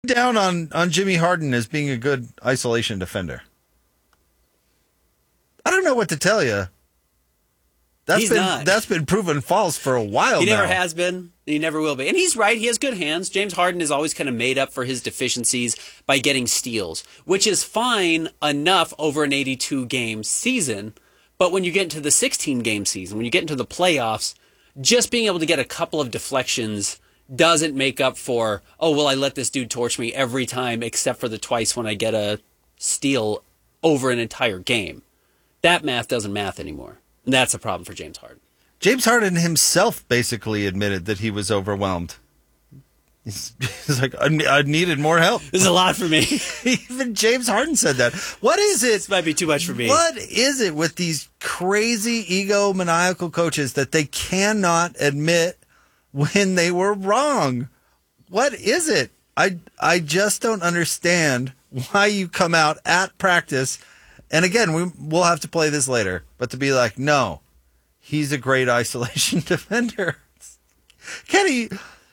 Down on Jimmy Harden as being a good isolation defender. I don't know what to tell you. That's been proven false for a while now. He never has been. He never will be. And he's right. He has good hands. James Harden has always kind of made up for his deficiencies by getting steals, which is fine enough over an 82-game season. But when you get into the 16-game season, when you get into the playoffs, just being able to get a couple of deflections doesn't make up for, oh, well, I let this dude torch me every time except for the twice when I get a steal over an entire game. That math doesn't math anymore. And that's a problem for James Harden. James Harden himself basically admitted that he was overwhelmed. He's like, I needed more help. This is a lot for me. Even James Harden said that. What is it? This might be too much for me. What is it with these crazy egomaniacal coaches that they cannot admit when they were wrong? What is it? I just don't understand why you come out at practice. And again, we'll have to play this later, but to be like, no, he's a great isolation defender. Kenny,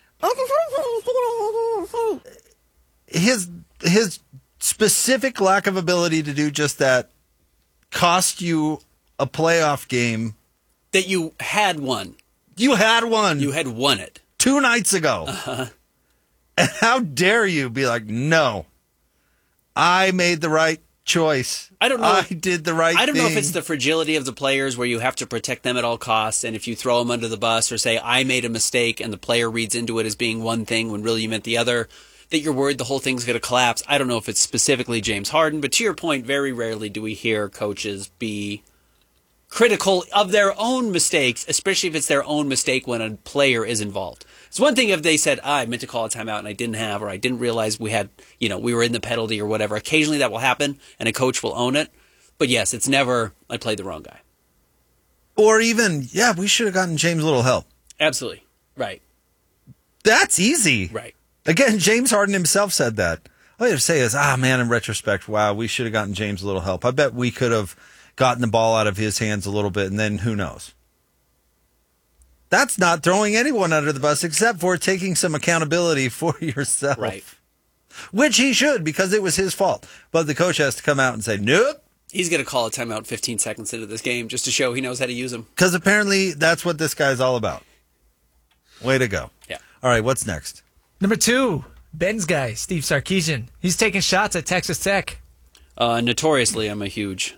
his specific lack of ability to do just that cost you a playoff game. That you had won. You had won. You had won it. 2 nights ago. Uh-huh. And how dare you be like, no, I made the right choice. I don't know. I did the right thing. I don't know if it's the fragility of the players where you have to protect them at all costs, and if you throw them under the bus or say, I made a mistake, and the player reads into it as being one thing when really you meant the other, that you're worried the whole thing's going to collapse. I don't know if it's specifically James Harden, but to your point, very rarely do we hear coaches be critical of their own mistakes, especially if it's their own mistake when a player is involved. It's one thing if they said, I meant to call a timeout and I didn't have, or I didn't realize we were in the penalty or whatever. Occasionally that will happen and a coach will own it. But yes, it's never, I played the wrong guy. Or even, we should have gotten James a little help. Absolutely. Right. That's easy. Right. Again, James Harden himself said that. All you have to say is, man, in retrospect, wow, we should have gotten James a little help. I bet we could have gotten the ball out of his hands a little bit, and then who knows? That's not throwing anyone under the bus except for taking some accountability for yourself. Right. Which he should, because it was his fault. But the coach has to come out and say, nope. He's going to call a timeout 15 seconds into this game just to show he knows how to use them. Because apparently that's what this guy's all about. Way to go. Yeah. All right, what's next? Number 2, Ben's guy, Steve Sarkisian. He's taking shots at Texas Tech. Notoriously, I'm a huge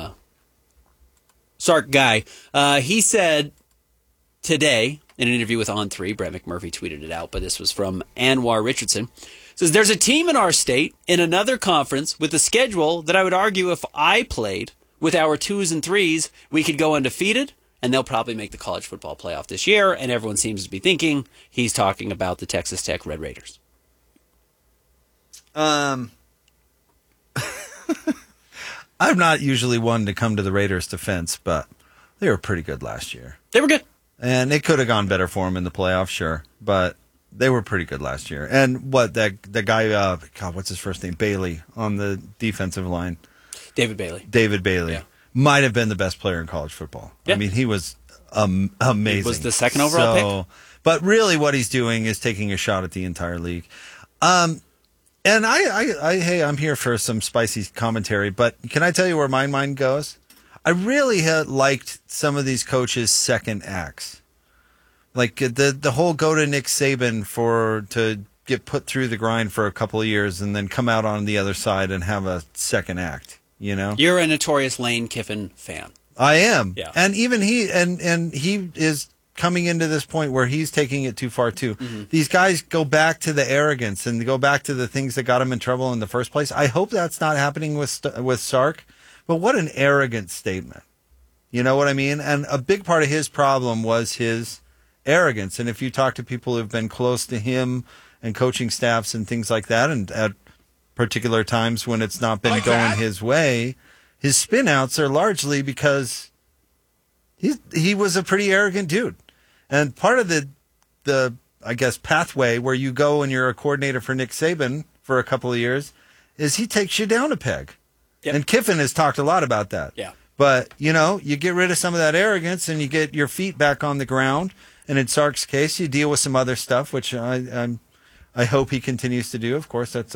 Sark guy. He said today in an interview with On3, Brett McMurphy tweeted it out, but this was from Anwar Richardson. Says, there's a team in our state in another conference with a schedule that I would argue if I played with our 2s and 3s, we could go undefeated, and they'll probably make the college football playoff this year, and everyone seems to be thinking he's talking about the Texas Tech Red Raiders. I'm not usually one to come to the Raiders' defense, but they were pretty good last year. They were good. And it could have gone better for them in the playoffs, sure, but they were pretty good last year. And that guy, what's his first name? Bailey on the defensive line. David Bailey. Yeah. Might have been the best player in college football. Yeah. I mean, he was amazing. He was the second overall pick. But really what he's doing is taking a shot at the entire league. And hey, I'm here for some spicy commentary, but can I tell you where my mind goes? I really liked some of these coaches' second acts. Like the whole go to Nick Saban to get put through the grind for a couple of years and then come out on the other side and have a second act, you know? You're a notorious Lane Kiffin fan. I am. Yeah. And even he is coming into this point where he's taking it too far too. Mm-hmm. These guys go back to the arrogance and go back to the things that got him in trouble in the first place. I hope that's not happening with Sark, but what an arrogant statement. You know what I mean? And a big part of his problem was his arrogance. And if you talk to people who've been close to him and coaching staffs and things like that, and at particular times when it's not been going his way, his spin outs are largely because he was a pretty arrogant dude. And part of the I guess pathway where you go and you're a coordinator for Nick Saban for a couple of years is he takes you down a peg. Yep. And Kiffin has talked a lot about that. Yeah. But, you get rid of some of that arrogance and you get your feet back on the ground. And in Sark's case, you deal with some other stuff, which I'm I hope he continues to do. Of course, that's